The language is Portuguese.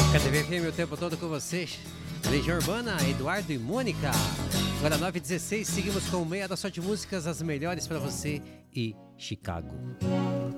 KTV FM o tempo todo com vocês. Legião Urbana, Eduardo e Mônica. Agora 9h16, seguimos com meia da sorte de músicas, as melhores pra você e Chicago.